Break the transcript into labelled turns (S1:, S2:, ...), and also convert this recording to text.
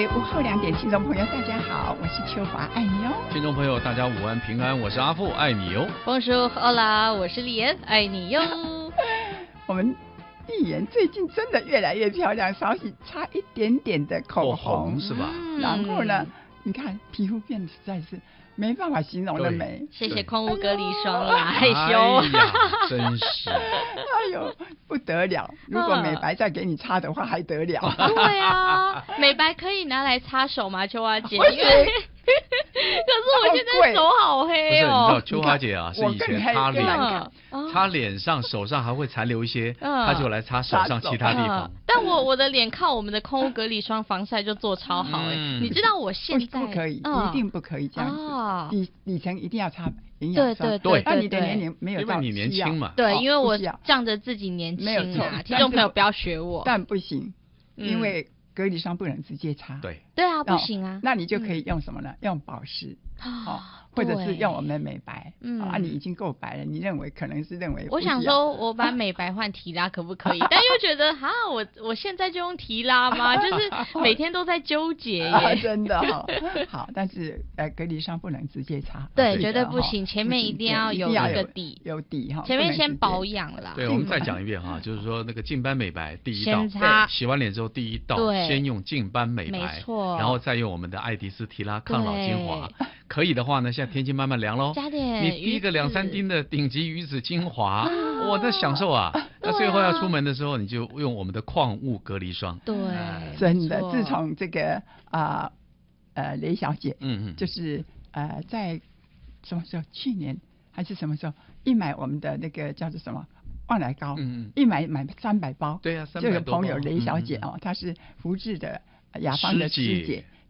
S1: 午后2点，听众朋友大家好，我是秋华，爱你哦。
S2: 听众朋友大家午安平安，我是阿富，爱你哦。
S3: Bonjour Hola， 我是丽妍，爱你哟。
S1: 我们丽妍最近真的越来越漂亮，稍许差一点点的口红
S2: 是吧？
S1: 然后呢，你看皮肤变得实在是没办法形容的美。
S3: 谢谢矿物隔离霜啦，害羞。
S2: 哎呀，真是。
S1: 哎呦，不得了！如果美白再给你擦的话，还得了？
S3: 对啊，美白可以拿来擦手吗，秋花姐？
S1: 不行。
S3: 可是我现在手好黑哦。
S2: 不是，你知道秋花姐啊，是以前擦脸上、手上还会残留一些，她就来擦手上其他地方。
S3: 但我的脸靠我们的空污隔离霜防晒就做超好哎。你知道我现在
S1: 不可以，一定不可以这样子。底层一定要擦营养霜。
S3: 对，
S1: 那你的年龄没有到，
S2: 因为你年轻嘛。
S3: 对，因为我仗着自己年轻啊，听众朋友不要学我。
S1: 但不行，因为隔离霜不能直接擦。
S2: 对
S3: 啊，不行啊。
S1: 那你就可以用什么呢？用保湿。或者是用我们的美白，你已经够白了，你可能是认为
S3: 我想说我把美白换提拉可不可以？但又觉得我现在就用提拉吗？就是每天都在纠结耶。
S1: 真的好，但是隔离霜不能直接擦，
S3: 对，绝对不行，前面一定要有一个底，
S1: 有底
S3: 前面先保养啦。
S2: 对，我们再讲一遍就是说那个净斑美白第一道，
S3: 先擦，
S2: 洗完脸之后第一道先用净斑美白，
S3: 没错，
S2: 然后再用我们的爱迪斯提拉抗老精华。可以的话呢，现在天气慢慢凉喽，
S3: 加点
S2: 你滴个2-3滴的顶级鱼子精华，哇，那享受啊！那最后要出门的时候，你就用我们的矿物隔离霜。
S3: 对，
S1: 真的，自从这个雷小姐，就是在什么时候？去年还是什么时候？一买我们的那个叫做什么旺来膏，一买300包。
S2: 对啊，300
S1: 这个朋友雷小姐她是福智的雅芳的师姐，